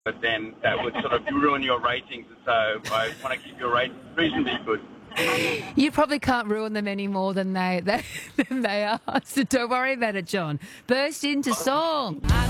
but then that would sort of ruin your ratings. So I want to keep your ratings reasonably good. You probably can't ruin them any more than they are. So don't worry about it, John. Burst into song.